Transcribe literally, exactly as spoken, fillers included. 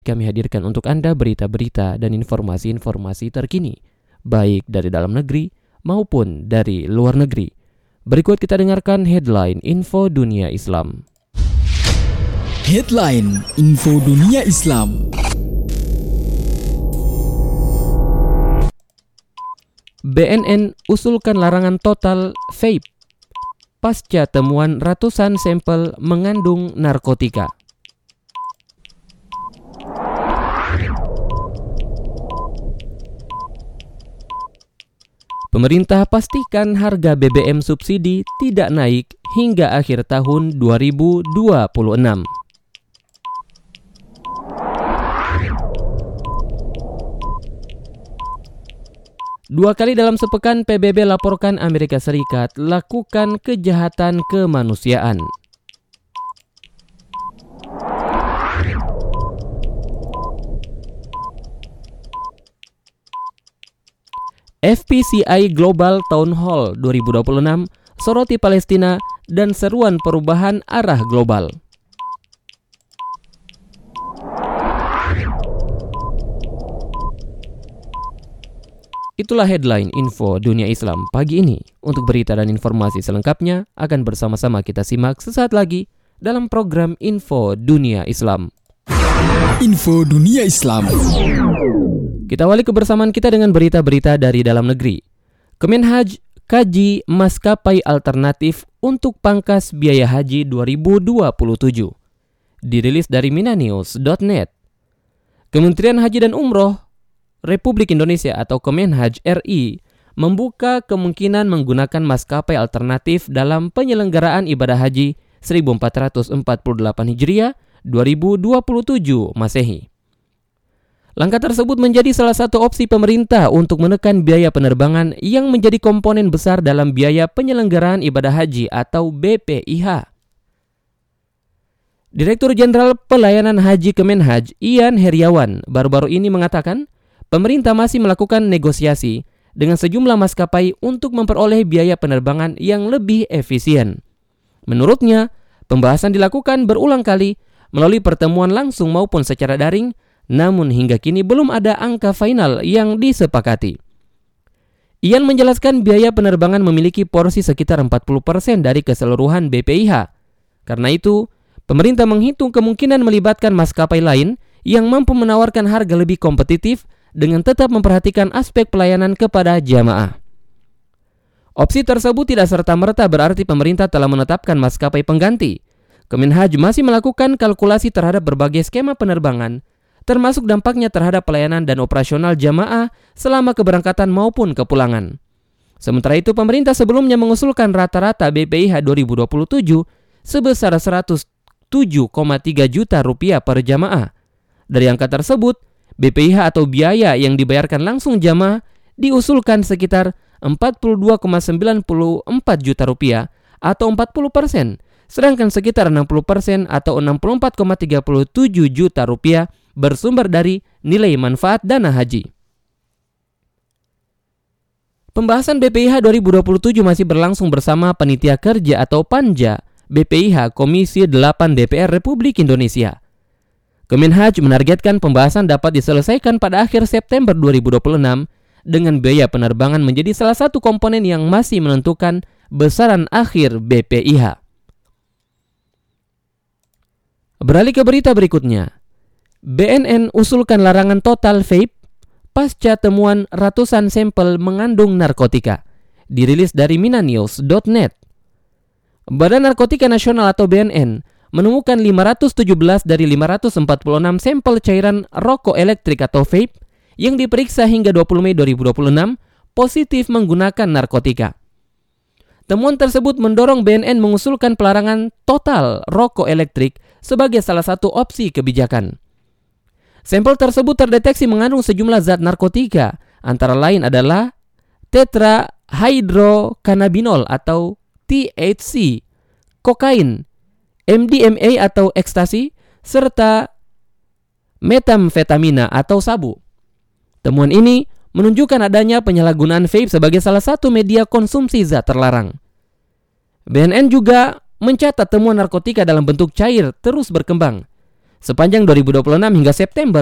Kami hadirkan untuk Anda berita-berita dan informasi-informasi terkini, baik dari dalam negeri maupun dari luar negeri. Berikut kita dengarkan headline info dunia Islam. Headline info dunia Islam. B N N usulkan larangan total vape pasca temuan ratusan sampel mengandung narkotika. Pemerintah pastikan harga B B M subsidi tidak naik hingga akhir tahun dua ribu dua puluh enam. Dua kali dalam sepekan P B B laporkan Amerika Serikat lakukan kejahatan kemanusiaan. F P C I Global Town Hall dua ribu dua puluh enam soroti Palestina dan seruan perubahan arah global. Itulah headline info dunia Islam pagi ini. Untuk berita dan informasi selengkapnya akan bersama-sama kita simak sesaat lagi dalam program Info Dunia Islam. Info Dunia Islam. Kita awali kebersamaan kita dengan berita-berita dari dalam negeri. Kemenhaj kaji maskapai alternatif untuk pangkas biaya haji dua ribu dua puluh tujuh. Dirilis dari minanews dot net. Kementerian Haji dan Umroh Republik Indonesia atau Kemenhaj R I membuka kemungkinan menggunakan maskapai alternatif dalam penyelenggaraan ibadah haji seribu empat ratus empat puluh delapan Hijriah dua ribu dua puluh tujuh Masehi. Langkah tersebut menjadi salah satu opsi pemerintah untuk menekan biaya penerbangan yang menjadi komponen besar dalam biaya penyelenggaraan ibadah haji atau B P I H. Direktur Jenderal Pelayanan Haji Kemenhaj, Ian Heriawan, baru-baru ini mengatakan pemerintah masih melakukan negosiasi dengan sejumlah maskapai untuk memperoleh biaya penerbangan yang lebih efisien. Menurutnya, pembahasan dilakukan berulang kali melalui pertemuan langsung maupun secara daring, namun hingga kini belum ada angka final yang disepakati. Ian menjelaskan biaya penerbangan memiliki porsi sekitar empat puluh persen dari keseluruhan B P I H. Karena itu, pemerintah menghitung kemungkinan melibatkan maskapai lain yang mampu menawarkan harga lebih kompetitif dengan tetap memperhatikan aspek pelayanan kepada jamaah. Opsi tersebut tidak serta-merta berarti pemerintah telah menetapkan maskapai pengganti. Kemenhaj masih melakukan kalkulasi terhadap berbagai skema penerbangan, termasuk dampaknya terhadap pelayanan dan operasional jamaah selama keberangkatan maupun kepulangan. Sementara itu, pemerintah sebelumnya mengusulkan rata-rata B P I H dua ribu dua puluh tujuh sebesar seratus tujuh koma tiga juta rupiah per jamaah. Dari angka tersebut, B P I H atau biaya yang dibayarkan langsung jamaah diusulkan sekitar empat puluh dua koma sembilan empat juta rupiah atau empat puluh persen, sedangkan sekitar enam puluh persen atau enam puluh empat koma tiga tujuh juta rupiah bersumber dari nilai manfaat dana haji. Pembahasan B P I H dua ribu dua puluh tujuh masih berlangsung bersama Panitia Kerja atau Panja B P I H Komisi delapan D P R Republik Indonesia. Kemenhaj menargetkan pembahasan dapat diselesaikan pada akhir September dua ribu dua puluh enam dengan biaya penerbangan menjadi salah satu komponen yang masih menentukan besaran akhir B P I H. Beralih ke berita berikutnya. B N N usulkan larangan total vape pasca temuan ratusan sampel mengandung narkotika. Dirilis dari minanews dot net. Badan Narkotika Nasional atau B N N menemukan lima ratus tujuh belas dari lima ratus empat puluh enam sampel cairan rokok elektrik atau vape yang diperiksa hingga dua puluh Mei dua ribu dua puluh enam positif menggunakan narkotika. Temuan tersebut mendorong B N N mengusulkan pelarangan total rokok elektrik sebagai salah satu opsi kebijakan. Sampel tersebut terdeteksi mengandung sejumlah zat narkotika, antara lain adalah tetrahydrocannabinol atau T H C, kokain, M D M A atau ekstasi, serta metamfetamina atau sabu. Temuan ini menunjukkan adanya penyalahgunaan vape sebagai salah satu media konsumsi zat terlarang. B N N juga mencatat temuan narkotika dalam bentuk cair terus berkembang. Sepanjang dua ribu dua puluh enam hingga September